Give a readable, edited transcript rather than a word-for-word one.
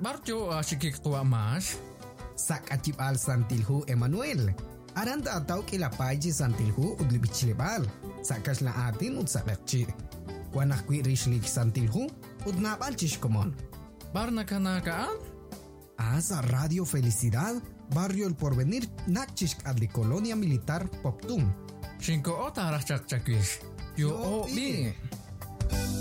Barjo sikik tua mas. Sak acip al santilhu Emmanuel. Aranta ataw kilapay santilhu udlibichilebal. Sakas la atin ud sakakchi. Kuanak kwi rishlik santilhu udnabal chishkomon. Barna kanakaan? Asa Radio Felicidad, Barrio El Porvenir, Nachishk adli Colonia Militar Poptum. Shinko ota arachak chakwish. Yo o bi.